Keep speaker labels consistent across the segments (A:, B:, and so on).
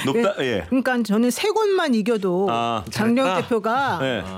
A: 높다. 예.
B: 그러니까 저는 세 곳만 이겨도 장동혁 대표가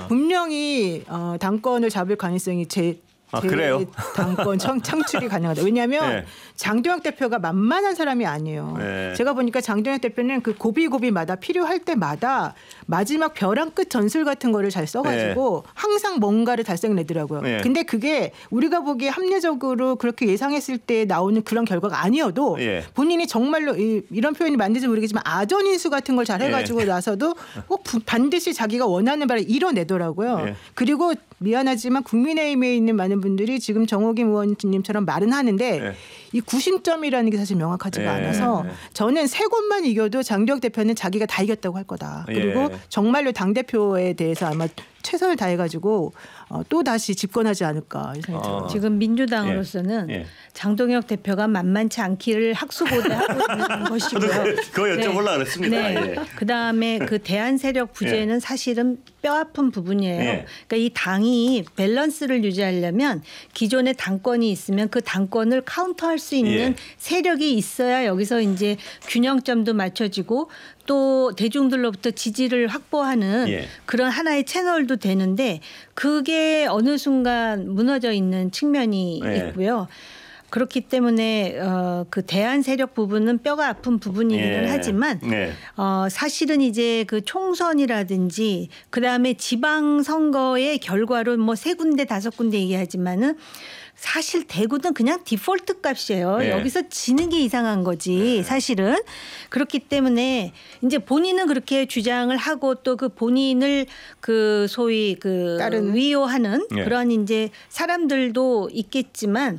B: 분명히 당권을 잡을 가능성이
A: 그래요?
B: 당권 창출이 가능하다. 왜냐하면 장동혁 대표가 만만한 사람이 아니에요. 제가 보니까 장동혁 대표는 그 고비고비마다 필요할 때마다 마지막 벼랑 끝 전술 같은 거를 잘 써가지고 항상 뭔가를 달성내더라고요. 근데 그게 우리가 보기에 합리적으로 그렇게 예상했을 때 나오는 그런 결과가 아니어도 본인이 정말로 이런 표현이 맞는지 모르겠지만 아전인수 같은 걸 잘 해가지고 나서도 꼭 반드시 자기가 원하는 바를 이뤄내더라고요. 그리고 미안하지만 국민의힘에 있는 많은 분들이 지금 정호김 의원님처럼 말은 하는데 이 구심점이라는 게 사실 명확하지가 않아서 저는 세 곳만 이겨도 장동혁 대표는 자기가 다 이겼다고 할 거다. 그리고 정말로 당대표에 대해서 아마 최선을 다해가지고 또 다시 집권하지 않을까 생각이 들어요.
C: 지금 민주당으로서는 장동혁 대표가 만만치 않기를 학수고대하고 있는 것이고요.
A: 그거 여쭤보려고 그랬습니다.
C: 그다음에 그 대한 세력 부재는 사실은 뼈아픈 부분이에요. 그러니까 이 당이 밸런스를 유지하려면 기존의 당권이 있으면 그 당권을 카운터할 수 있는 세력이 있어야 여기서 이제 균형점도 맞춰지고 또 대중들로부터 지지를 확보하는 그런 하나의 채널도 되는데 그게 어느 순간 무너져 있는 측면이 있고요. 그렇기 때문에 그 대한 세력 부분은 뼈가 아픈 부분이기는 하지만 사실은 이제 그 총선이라든지 그다음에 지방선거의 결과로 뭐 세 군데 다섯 군데 얘기하지만은 사실 대구는 그냥 디폴트 값이에요. 여기서 지는 게 이상한 거지 사실은. 그렇기 때문에 이제 본인은 그렇게 주장을 하고 또 그 본인을 그 소위 그 위호하는 그런 이제 사람들도 있겠지만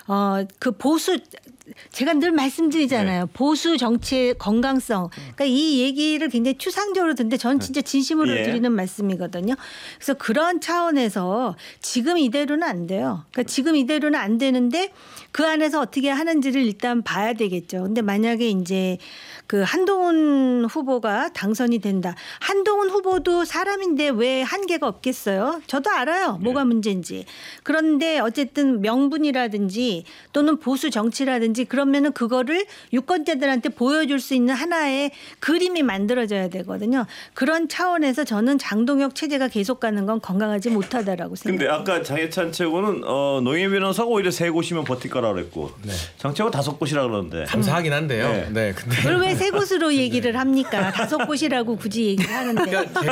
C: 그 보수 제가 늘 말씀드리잖아요. 보수 정치의 건강성. 그러니까 이 얘기를 굉장히 추상적으로 듣는데 저는 진짜 진심으로 드리는 말씀이거든요. 그래서 그런 차원에서 지금 이대로는 안 돼요. 그러니까 지금 이대로는 안 되는데 그 안에서 어떻게 하는지를 일단 봐야 되겠죠. 근데 만약에 이제 그 한동훈 후보가 당선이 된다. 한동훈 후보도 사람인데 왜 한계가 없겠어요? 저도 알아요. 뭐가 문제인지. 그런데 어쨌든 명분이라든지 또는 보수 정치라든지 그러면은 그거를 유권자들한테 보여줄 수 있는 하나의 그림이 만들어져야 되거든요. 그런 차원에서 저는 장동혁 체제가 계속 가는 건 건강하지 못하다라고 생각합니다.
A: 근데 아까 장해찬 최고는 노영희 변호사가 오히려 세 곳이면 버틸 거라고 그랬고 장최고 다섯 곳이라고 그러는데
D: 감사하긴 한데요. 근데
C: 그걸 왜 세 곳으로 얘기를 합니까? 다섯 곳이라고 굳이 얘기를 하는데.
D: 그러니까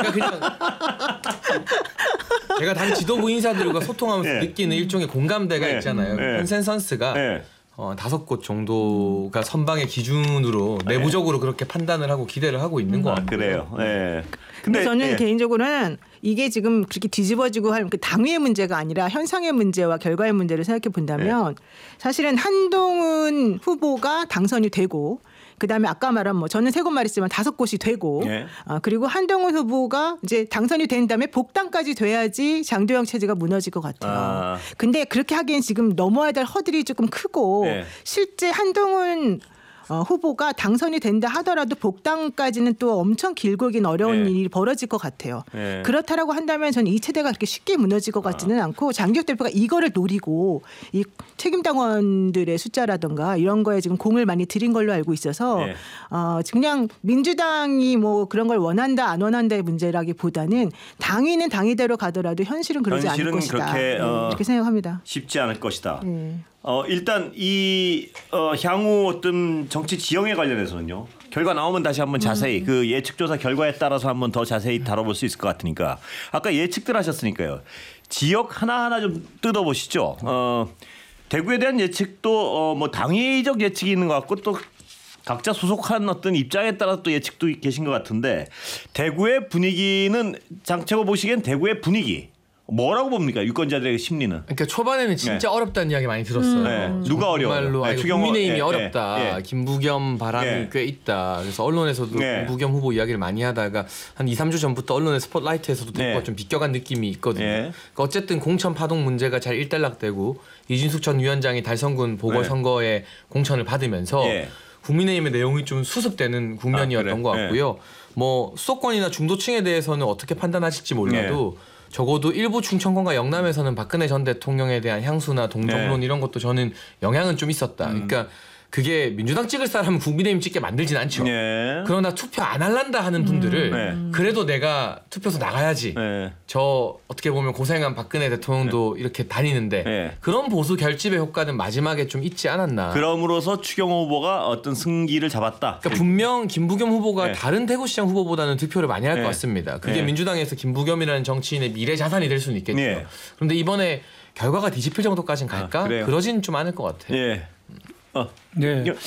D: 제가 당 지도부 인사들과 소통하면서 느끼는 일종의 공감대가 있잖아요. 컨센서스가 다섯 곳 정도가 선방의 기준으로 내부적으로 그렇게 판단을 하고 기대를 하고 있는 것 같아요.
A: 그래요.
B: 근데 저는 개인적으로는 이게 지금 그렇게 뒤집어지고 할 그 당위의 문제가 아니라 현상의 문제와 결과의 문제를 생각해 본다면 사실은 한동훈 후보가 당선이 되고 그다음에 아까 말한 뭐 저는 세 곳 말했지만 다섯 곳이 되고 그리고 한동훈 후보가 이제 당선이 된 다음에 복당까지 돼야지 장동혁 체제가 무너질 것 같아요. 근데 그렇게 하기엔 지금 넘어야 될 허들이 조금 크고 실제 한동훈 후보가 당선이 된다 하더라도 복당까지는 또 엄청 길고 긴 어려운 일이 벌어질 것 같아요. 그렇다라고 한다면 저는 이 체제가 그렇게 쉽게 무너질 것 같지는 않고 장기혁 대표가 이거를 노리고 이 책임당원들의 숫자라든가 이런 거에 지금 공을 많이 들인 걸로 알고 있어서 그냥 민주당이 뭐 그런 걸 원한다 안 원한다의 문제라기보다는 당위는 당위대로 가더라도 현실은 그러지 않을 것이다. 그렇게 생각합니다.
A: 쉽지 않을 것이다. 일단 이 향후 어떤 정치 지형에 관련해서는요. 결과 나오면 다시 한번 자세히 그 예측조사 결과에 따라서 한번 더 자세히 다뤄볼 수 있을 것 같으니까 아까 예측들 하셨으니까요. 지역 하나하나 좀 뜯어보시죠. 대구에 대한 예측도 뭐 당위적 예측이 있는 것 같고 또 각자 소속한 어떤 입장에 따라 또 예측도 계신 것 같은데 대구의 분위기는 장채고 보시기엔 대구의 분위기 뭐라고 봅니까? 유권자들의 심리는.
D: 그러니까 초반에는 진짜 어렵다는 이야기 많이 들었어요.
A: 누가 어려워요?
D: 정말로 국민의힘이 어렵다. 김부겸 바람이 꽤 있다. 그래서 언론에서도 김부겸 후보 이야기를 많이 하다가 한 2, 3주 전부터 언론의 스포트라이트에서도 대구가 좀 비껴간 느낌이 있거든요. 그러니까 어쨌든 공천 파동 문제가 잘 일단락되고 이진숙 전 위원장이 달성군 보궐선거에 공천을 받으면서 국민의힘의 내용이 좀 수습되는 국면이었던 것 같고요. 뭐 수도권이나 중도층에 대해서는 어떻게 판단하실지 몰라도 적어도 일부 충청권과 영남에서는 박근혜 전 대통령에 대한 향수나 동정론 이런 것도 저는 영향은 좀 있었다. 그러니까 그게 민주당 찍을 사람은 국민의힘 찍게 만들진 않죠.
A: 예.
D: 그러나 투표 안 할란다 하는 분들을 그래도 내가 투표소 나가야지.
A: 예.
D: 저 어떻게 보면 고생한 박근혜 대통령도 이렇게 다니는데
A: 예.
D: 그런 보수 결집의 효과는 마지막에 좀 있지 않았나.
A: 그럼으로써 추경호 후보가 어떤 승기를 잡았다.
D: 그러니까 분명 김부겸 후보가
A: 예.
D: 다른 대구시장 후보보다는 득표를 많이 할 것
A: 예.
D: 같습니다. 그게
A: 예.
D: 민주당에서 김부겸이라는 정치인의 미래 자산이 될 수는 있겠죠.
A: 예.
D: 그런데 이번에 결과가 뒤집힐 정도까지는 갈까?
A: 그래요?
D: 그러진 좀 않을 것 같아요.
A: 예.
E: 네.